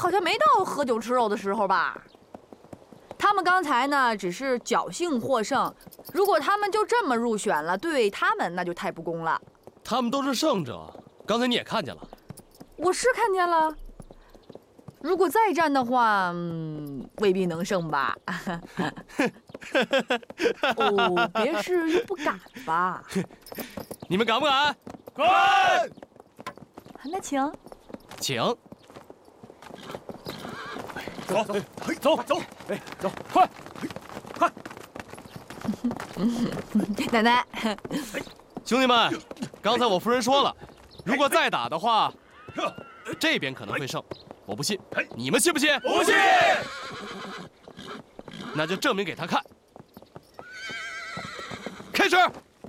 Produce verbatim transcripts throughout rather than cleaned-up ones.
好像没到喝酒吃肉的时候吧？他们刚才呢，只是侥幸获胜。如果他们就这么入选了，对他们那就太不公了。 他们都是胜者，刚才你也看见了。 我是看见了。如果再战的话，嗯，未必能胜吧？哦，别是又不敢吧？ 你们敢不敢？ 敢！ 那请， 请。 走走走，哎，走，快快！ 奶奶， 兄弟们，刚才我夫人说了，如果再打的话，这边可能会胜。我不信，你们信不信？ 不信。 那就证明给他看。开始。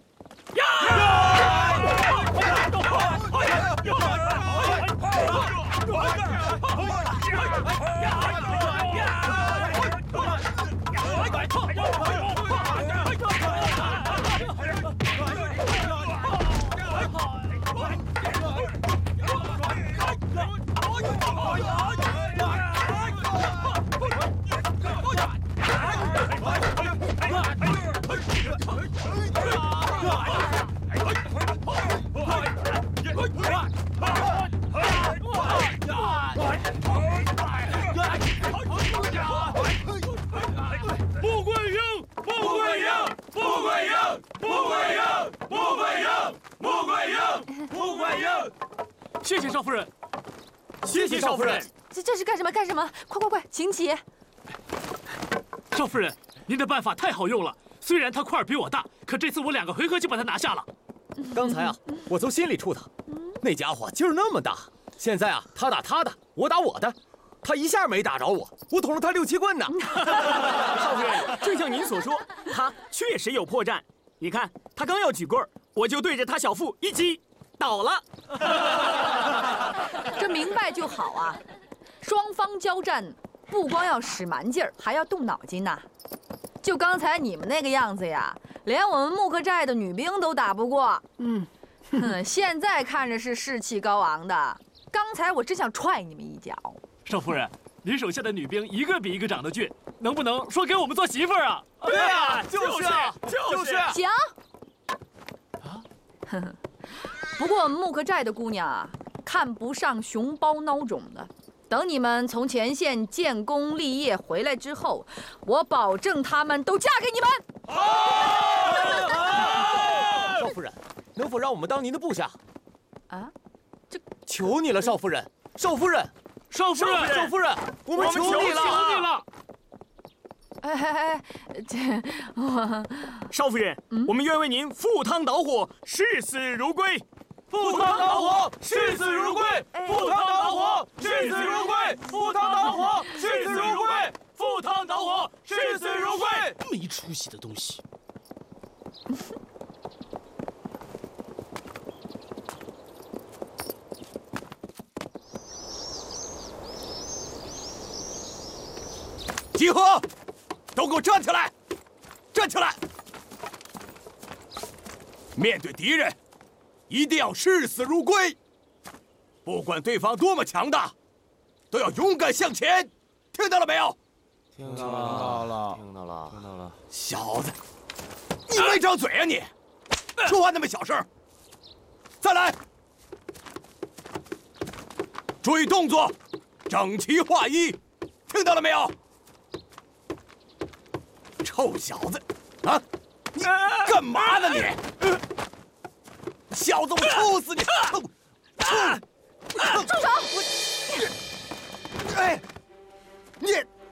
谢谢少夫人，谢谢少夫人。 这这是干什么？干什么？快快快，请起！ 少夫人，您的办法太好用了。虽然他块儿比我大，可这次我两个回合就把他拿下了。 刚才啊，我从心里触他，那家伙劲儿那么大。现在啊，他打他的，我打我的，他一下没打着我，我捅了他六七棍呢。 少夫人，正像您所说，他确实有破绽。你看，他刚要举棍儿，我就对着他小腹一击，倒了。 这明白就好啊！双方交战，不光要使蛮劲儿，还要动脑筋呐。就刚才你们那个样子呀，连我们木克寨的女兵都打不过。嗯，哼，现在看着是士气高昂的，刚才我真想踹你们一脚。 少夫人，您手下的女兵一个比一个长得俊，能不能说给我们做媳妇儿啊？ 对啊，就是啊，就是。 行。啊，呵呵。不过木克寨的姑娘啊，看不上熊包孬种的。等你们从前线建功立业回来之后，我保证她们都嫁给你们。 少夫人，能否让我们当您的部下？ 啊，这求你了，少夫人，少夫人， 少夫人， 少夫人，我们求你了， 求你了。 哎哎哎，这我少夫人，嗯、我们愿为您赴汤蹈火，视死如归。 赴汤蹈火，视死如归；赴汤蹈火，视死如归；赴汤蹈火，视死如归；赴汤蹈火，视死如归。 没出息的东西！ 集合！都给我站起来！站起来！面对敌人，一定要视死如归。不管对方多么强大，都要勇敢向前。听到了没有？ 听到了，听到了，听到了。 小子，你没张嘴啊你！说话那么小声。再来！注意动作，整齐划一。听到了没有？臭小子，啊！你干嘛呢你？小子，我抽死你！臭臭！ 住手！ 我，哎，你，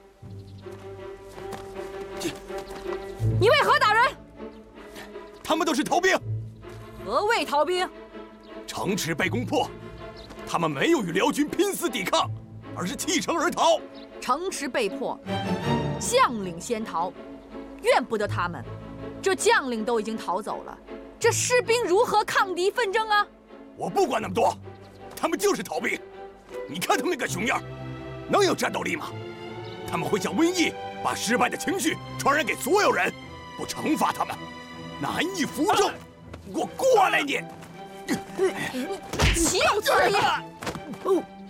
你为何打人？ 他们都是逃兵。 何谓逃兵？ 城池被攻破，他们没有与辽军拼死抵抗，而是弃城而逃。 城池被破，将领先逃，怨不得他们。这将领都已经逃走了，这士兵如何抗敌奋争啊？ 我不管那么多，他们就是逃兵。你看他们那个熊样，能有战斗力吗？他们会像瘟疫，把失败的情绪传染给所有人。不惩罚他们，难以服众。给我过来你！ 岂有此理！